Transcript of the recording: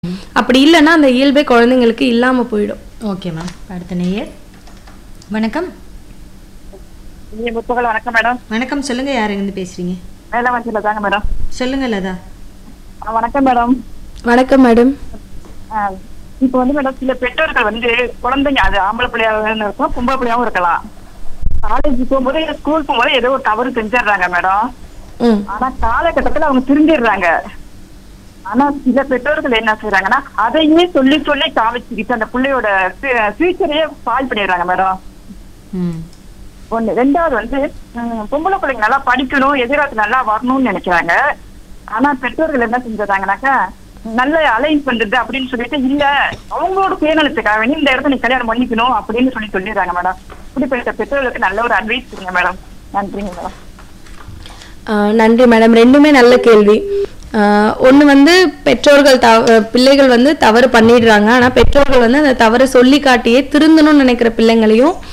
அப்படி இல்லைன்னா அந்த இயல்பே குழந்தைங்களுக்கு இல்லாம போயிடும். Okay ma'am. அடுத்த நேயர். வணக்கம். வணக்கம் மேடம். வணக்கம், சொல்லுங்க, யார் இருந்து பேசுறீங்க? வேளாங்கண்ணில தாங்க மேடம். சொல்லுங்க லதா. வணக்கம் மேடம். வணக்கம் மேடம். இப்போ வந்து மேடம் சில பெற்றோர்கள் வந்து குழந்தைங்க அது ஆம்பளை பிள்ளையாகவும் இருக்கும் பொம்பளை பிள்ளையாவும் இருக்கலாம். காலேஜ் போகும்போது ஸ்கூல் போகும்போது ஏதோ ஒரு தவறு செஞ்சிடுறாங்க மேடம். ஆனா காலகட்டத்துல அவங்க திரும்பிடுறாங்க. ஆனா சில பெற்றோர்கள் என்ன செய்யறாங்கன்னா அதையே சொல்லி சொல்லி காமிச்சுக்கிட்டு அந்த பிள்ளையோட ஃபியூச்சரையே ஸ்பாயில் பண்ணிடுறாங்க மேடம். ஒண்ணு. ரெண்டாவது வந்து பொம்பளை பிள்ளைங்க நல்லா படிக்கணும், எதிர்காலத்து நல்லா வரணும்னு நினைக்கிறாங்க. ஆனா பெற்றோர்கள் என்ன செஞ்சிடறாங்கனாக்கா நல்ல அலைன் பண்றது அப்படின்னு சொல்லிட்டு இல்ல அவங்களோட சுயநலத்துக்காக வேண்டி இந்த இடத்த நீ கல்யாணம் பண்ணிக்கணும் அப்படின்னு சொல்லிடுறாங்க மேடம். இப்படிப்பட்ட பெற்றோர்களுக்கு நல்ல ஒரு அட்வைஸ் கொடுங்க மேடம். நன்றிங்க மேடம். நன்றி மேடம். ரெண்டுமே நல்ல கேள்வி. ஒன்று வந்து பெற்றோர்கள் பிள்ளைகள் வந்து தவறு பண்ணிடுறாங்க. ஆனால் பெற்றோர்கள் வந்து அந்த தவறை சொல்லி காட்டியே திருந்தணும்னு நினைக்கிற பிள்ளைங்களையும்